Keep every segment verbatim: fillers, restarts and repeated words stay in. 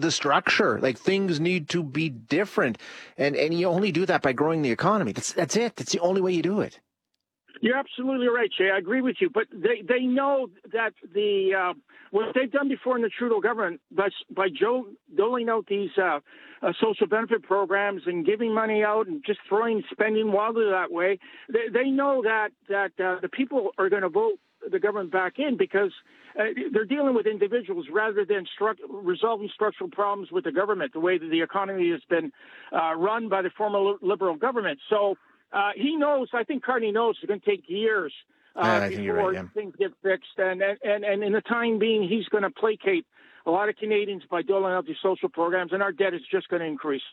the structure. Like, things need to be different. And and you only do that by growing the economy. That's that's it. That's the only way you do it. You're absolutely right, Jay. I agree with you. But they, they know that the uh, what they've done before in the Trudeau government, by, by Joe doling out these uh, uh, social benefit programs and giving money out and just throwing spending wildly that way, they, they know that, that uh, the people are going to vote the government back in because uh, they're dealing with individuals rather than stru- resolving structural problems with the government, the way that the economy has been uh, run by the former Liberal government. So uh, he knows, I think Carney knows it's going to take years uh, yeah, before right, yeah. things get fixed. And, and, and in the time being, he's going to placate a lot of Canadians by doling out these social programs, and our debt is just going to increase.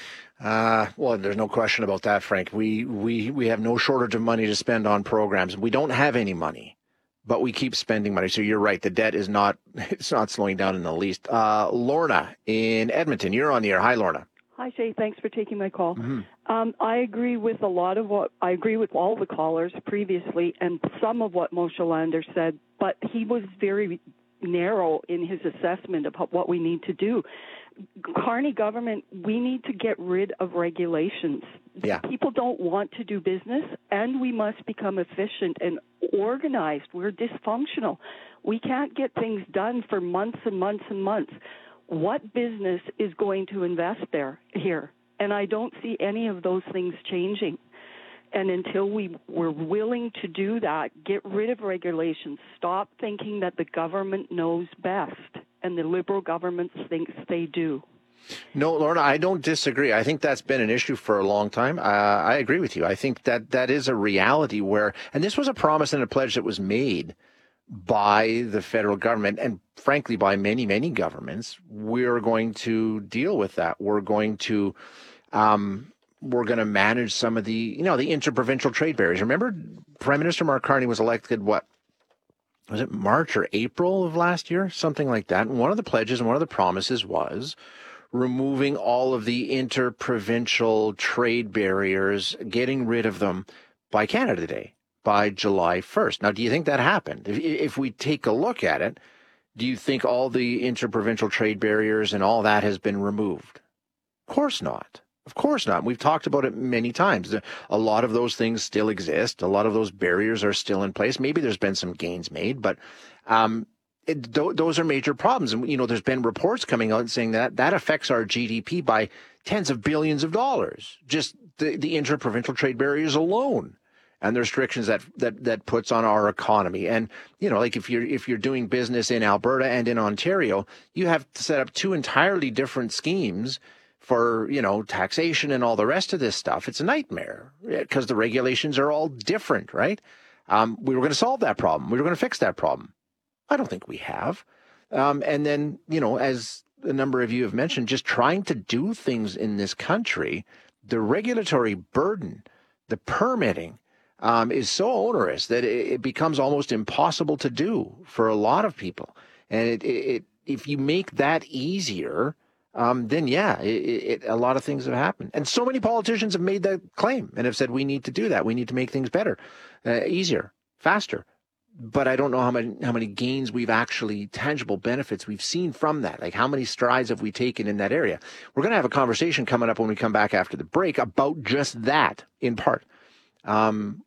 Uh, well, there's no question about that, Frank. We, we, we have no shortage of money to spend on programs. We don't have any money, but we keep spending money. So you're right. The debt is not, it's not slowing down in the least. Uh, Lorna in Edmonton, you're on the air. Hi, Lorna. Hi, Shay. Thanks for taking my call. Mm-hmm. Um, I agree with a lot of what, I agree with all the callers previously and some of what Moshe Lander said, but he was very narrow in his assessment of what we need to do. Carney government, we need to get rid of regulations. Yeah. People don't want to do business, and we must become efficient and organized. We're dysfunctional. We can't get things done for months and months and months. What business is going to invest there here? And I don't see any of those things changing. And until we were willing to do that, get rid of regulations, stop thinking that the government knows best, and the Liberal government thinks they do. No, Lorna, I don't disagree. I think that's been an issue for a long time. Uh, I agree with you. I think that that is a reality where, and this was a promise and a pledge that was made by the federal government and frankly by many, many governments. We're going to deal with that. We're going to, um, we're going to manage some of the, you know, the interprovincial trade barriers. Remember, Prime Minister Mark Carney was elected, what, was it March or April of last year? Something like that. And one of the pledges and one of the promises was removing all of the interprovincial trade barriers, getting rid of them by Canada Day, by July first. Now, do you think that happened? If, if we take a look at it, do you think all the interprovincial trade barriers and all that has been removed? Of course not. Of course not. We've talked about it many times. A lot of those things still exist. A lot of those barriers are still in place. Maybe there's been some gains made, but um, it, th- those are major problems. And, you know, there's been reports coming out saying that that affects our G D P by tens of billions of dollars, just the, the interprovincial trade barriers alone and the restrictions that, that, that puts on our economy. And, you know, like if you're, if you're doing business in Alberta and in Ontario, you have to set up two entirely different schemes for, you know, taxation and all the rest of this stuff. It's a nightmare because the regulations are all different, right? Um, we were going to solve that problem. We were going to fix that problem. I don't think we have. Um, and then, you know, as a number of you have mentioned, just trying to do things in this country, the regulatory burden, the permitting um, is so onerous that it, it becomes almost impossible to do for a lot of people. And it, it, it if you make that easier, Um, then, yeah, it, it, a lot of things have happened. And so many politicians have made that claim and have said, we need to do that. We need to make things better, uh, easier, faster. But I don't know how many, how many gains we've actually, tangible benefits we've seen from that. Like, how many strides have we taken in that area? We're going to have a conversation coming up when we come back after the break about just that, in part, um,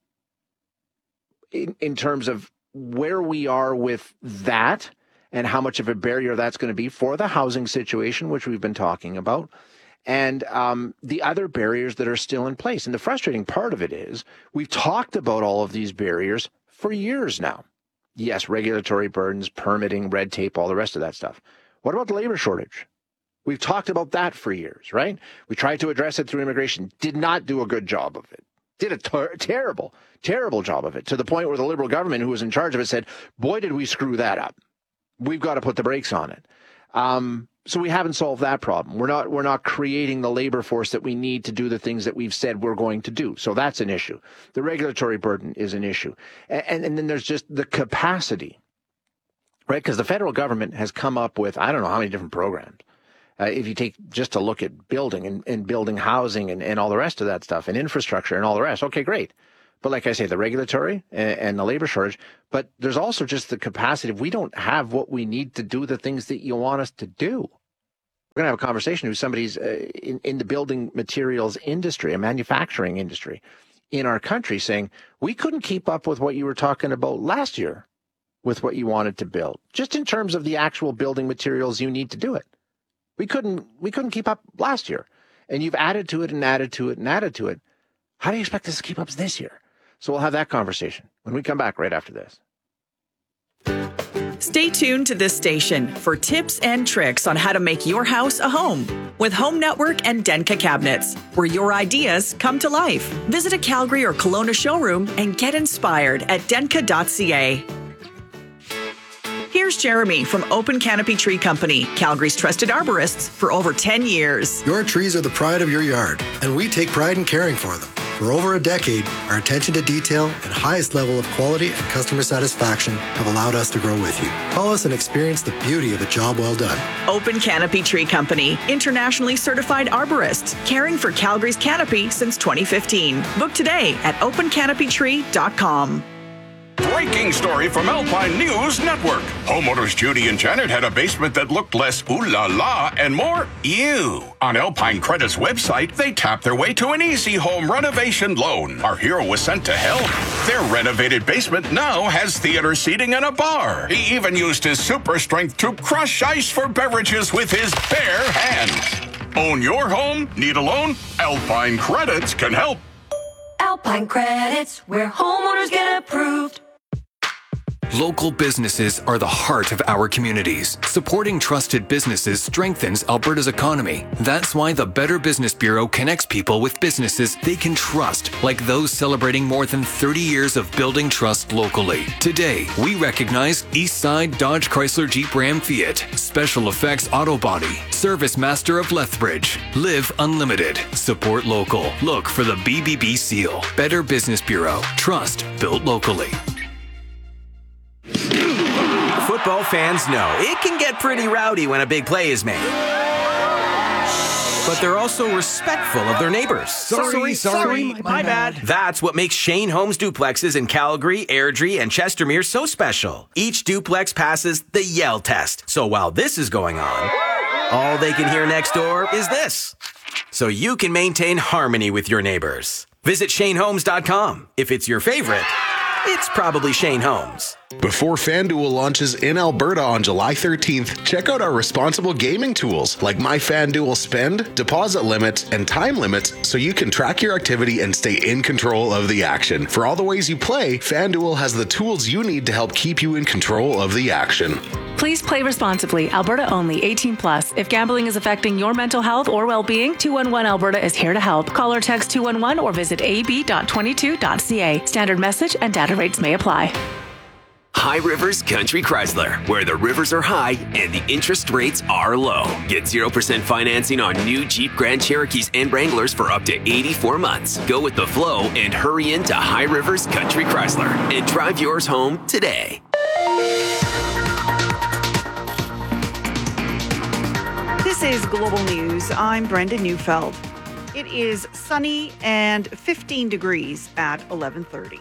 in, in terms of where we are with that and how much of a barrier that's going to be for the housing situation, which we've been talking about, and um, the other barriers that are still in place. And the frustrating part of it is we've talked about all of these barriers for years now. Yes, regulatory burdens, permitting, red tape, all the rest of that stuff. What about the labor shortage? We've talked about that for years, right? We tried to address it through immigration, did not do a good job of it. Did a ter- terrible, terrible job of it, to the point where the Liberal government who was in charge of it said, boy, did we screw that up. We've got to put the brakes on it. Um, so we haven't solved that problem. We're not we're not creating the labor force that we need to do the things that we've said we're going to do. So that's an issue. The regulatory burden is an issue. And, and, and then there's just the capacity, right? Because the federal government has come up with, I don't know how many different programs. Uh, if you take just a look at building and, and building housing and, and all the rest of that stuff and infrastructure and all the rest, okay, great. But like I say, the regulatory and, and the labor shortage, but there's also just the capacity. If we don't have what we need to do the things that you want us to do, We're going to have a conversation who somebody's uh, in, in the building materials industry, a manufacturing industry in our country saying, we couldn't keep up with what you were talking about last year with what you wanted to build, just in terms of the actual building materials you need to do it. We couldn't, we couldn't keep up last year. And you've added to it and added to it and added to it. How do you expect us to keep up this year? So we'll have that conversation when we come back right after this. Stay tuned to this station for tips and tricks on how to make your house a home with Home Network and Denka Cabinets, where your ideas come to life. Visit a Calgary or Kelowna showroom and get inspired at denka dot c a. Here's Jeremy from Open Canopy Tree Company, Calgary's trusted arborists for over ten years. Your trees are the pride of your yard, and we take pride in caring for them. For over a decade, our attention to detail and highest level of quality and customer satisfaction have allowed us to grow with you. Call us and experience the beauty of a job well done. Open Canopy Tree Company, internationally certified arborists, caring for Calgary's canopy since twenty fifteen. Book today at open canopy tree dot com. Breaking story from Alpine News Network. Homeowners Judy and Janet had a basement that looked less ooh la la and more ew. On Alpine Credit's website, they tapped their way to an easy home renovation loan. Our hero was sent to help. Their renovated basement now has theater seating and a bar. He even used his super strength to crush ice for beverages with his bare hands. Own your home? Need a loan? Alpine Credits can help. Alpine Credits, where homeowners get approved. Local businesses are the heart of our communities. Supporting trusted businesses strengthens Alberta's economy. That's why the Better Business Bureau connects people with businesses they can trust, like those celebrating more than thirty years of building trust locally. Today, we recognize Eastside Dodge Chrysler Jeep Ram Fiat, Special Effects Auto Body, Service Master of Lethbridge, Live Unlimited, Support Local. Look for the B B B seal. Better Business Bureau. Trust built locally. Football fans know it can get pretty rowdy when a big play is made. But they're also respectful of their neighbors. Sorry, sorry, sorry my, my bad. bad. That's what makes Shane Homes duplexes in Calgary, Airdrie, and Chestermere so special. Each duplex passes the Yell test. So while this is going on, all they can hear next door is this. So you can maintain harmony with your neighbors. Visit shane homes dot com. If it's your favorite, it's probably Shane Homes. Before FanDuel launches in Alberta on July thirteenth, check out our responsible gaming tools like My FanDuel Spend, deposit limits, and time limits so you can track your activity and stay in control of the action. For all the ways you play, FanDuel has the tools you need to help keep you in control of the action. Please play responsibly. Alberta only. eighteen plus. If gambling is affecting your mental health or well-being, two one one Alberta is here to help. Call or text two one one or visit a b dot twenty-two dot c a. Standard message and data rates may apply. High Rivers Country Chrysler, where the rivers are high and the interest rates are low. Get zero percent financing on new Jeep Grand Cherokees and Wranglers for up to eighty-four months. Go with the flow and hurry into High Rivers Country Chrysler and drive yours home today. This is Global News. I'm Brenda Neufeld. It is sunny and fifteen degrees at eleven thirty.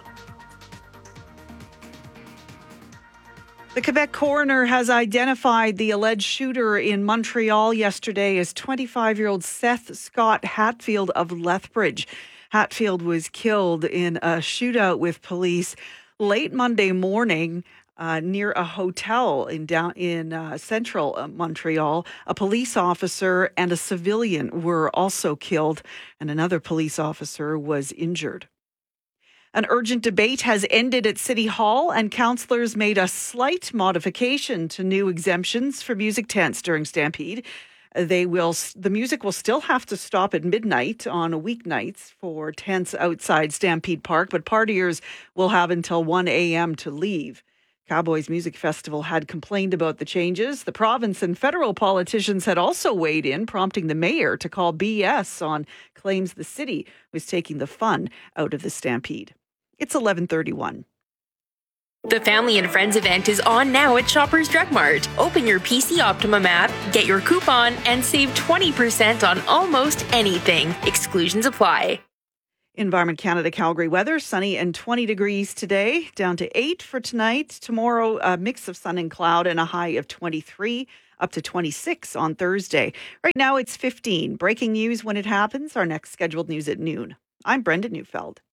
The Quebec coroner has identified the alleged shooter in Montreal yesterday as twenty-five-year-old Seth Scott Hatfield of Lethbridge. Hatfield was killed in a shootout with police late Monday morning uh, near a hotel in down in uh, central uh, Montreal. A police officer and a civilian were also killed, and another police officer was injured. An urgent debate has ended at City Hall, and councillors made a slight modification to new exemptions for music tents during Stampede. They will, the music will still have to stop at midnight on weeknights for tents outside Stampede Park, but partiers will have until one a.m. to leave. Cowboys Music Festival had complained about the changes. The province and federal politicians had also weighed in, prompting the mayor to call B S on claims the city was taking the fun out of the Stampede. It's eleven thirty-one. The Family and Friends event is on now at Shoppers Drug Mart. Open your P C Optimum app, get your coupon, and save twenty percent on almost anything. Exclusions apply. Environment Canada Calgary weather, sunny and twenty degrees today, down to eight for tonight. Tomorrow, a mix of sun and cloud and a high of twenty-three. up to twenty-six on Thursday. Right now it's fifteen. Breaking news when it happens. Our next scheduled news at noon. I'm Brenda Neufeld.